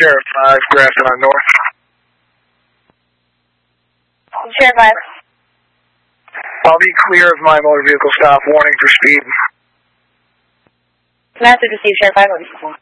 Sheriff 5, Grafton on North. Sheriff 5. I'll be clear of my motor vehicle stop. Warning for speed. Message received, Sheriff 5.